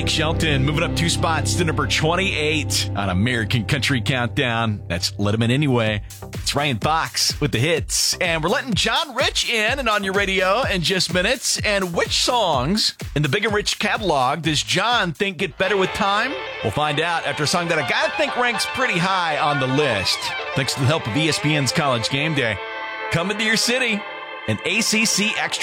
Blake Shelton moving up 2 spots to number 28 on American Country Countdown. That's Let 'Em In Anyway. It's Ryan Fox with the hits. And we're letting John Rich in and on your radio in just minutes. And which songs in the Big and Rich catalog does John think get better with time? We'll find out after a song that I gotta think ranks pretty high on the list. Thanks to the help of ESPN's College Game Day. Coming to your city, an ACC Extra